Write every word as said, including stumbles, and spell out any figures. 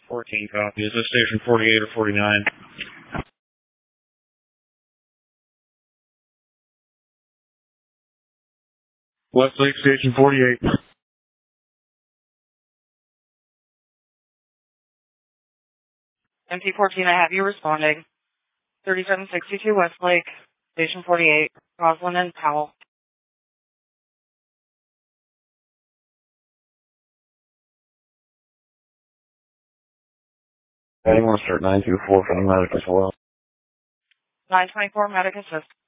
fourteen copy. Is this station forty-eight or forty-nine? Westlake Station forty-eight. M T fourteen, I have you responding. thirty-seven sixty-two Westlake, Station forty-eight, Roslyn and Powell. I want to start nine two four for the medic as well. nine twenty-four Medic Assist.